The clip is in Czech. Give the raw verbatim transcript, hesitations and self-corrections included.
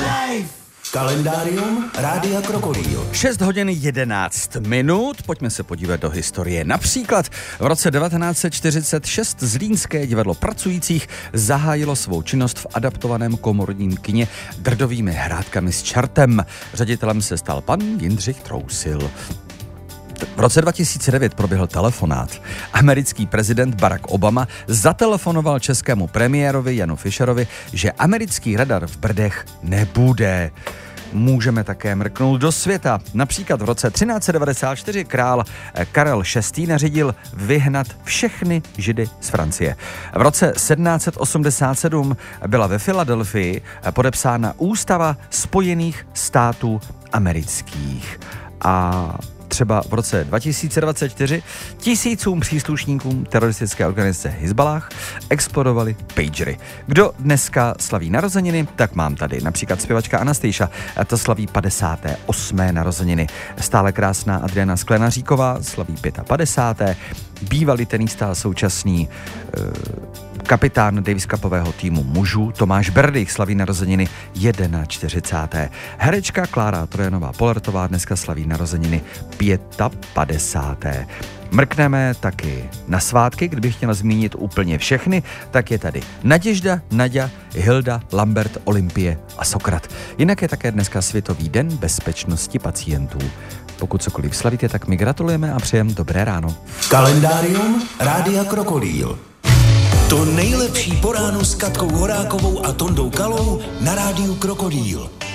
Kalendárium Rádia Krokodýl. šest hodin jedenáct minut, pojďme se podívat do historie. Například v roce devatenáct set čtyřicet šest Zlínské divadlo pracujících zahájilo svou činnost v adaptovaném komorním kině Drdovými hrádkami s čertem. Ředitelem se stal pan Jindřich Trousil. V roce dva tisíce devět proběhl telefonát. Americký prezident Barack Obama zatelefonoval českému premiérovi Janu Fischerovi, že americký radar v Brdech nebude. Můžeme také mrknout do světa. Například v roce třináct set devadesát čtyři král Karel šestý nařídil vyhnat všechny Židy z Francie. V roce sedmnáct set osmdesát sedm byla ve Filadelfii podepsána Ústava Spojených států amerických. A třeba v roce dva tisíce dvacet čtyři tisícům příslušníkům teroristické organizace Hizballah explodovaly pagery. Kdo dneska slaví narozeniny, tak mám tady například zpěvačka Anastejša, ta slaví padesáté osmé narozeniny. Stále krásná Adriana Sklenaříková slaví padesátého pátého Bývalý tenista a současný e, kapitán Davis Cupového týmu mužů Tomáš Berdych slaví narozeniny čtyřicátého prvního Herečka Klára Trojanová Polertová dneska slaví narozeniny padesátého pátého Mrkneme taky na svátky, kdybych chtěla zmínit úplně všechny, tak je tady Naděžda, Naďa, Hilda, Lambert, Olympie a Sokrat. Jinak je také dneska Světový den bezpečnosti pacientů. Pokud cokoliv slavíte, tak my gratulujeme a přejeme dobré ráno. Kalendárium Rádia Krokodýl. To nejlepší po ránu s Katkou Horákovou a Tondou Kalou na Rádiu Krokodýl.